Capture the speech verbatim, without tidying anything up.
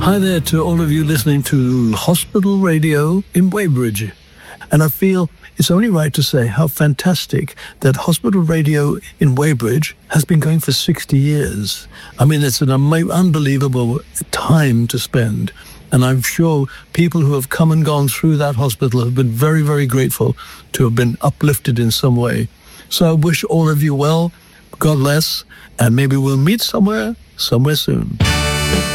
Hi there to all of you listening to Hospital Radio in Weybridge. And I feel it's only right to say how fantastic that Hospital Radio in Weybridge has been going for sixty years. I mean, it's an am- unbelievable time to spend. And I'm sure people who have come and gone through that hospital have been very, very grateful to have been uplifted in some way. So I wish all of you well, God bless, and maybe we'll meet somewhere, somewhere soon.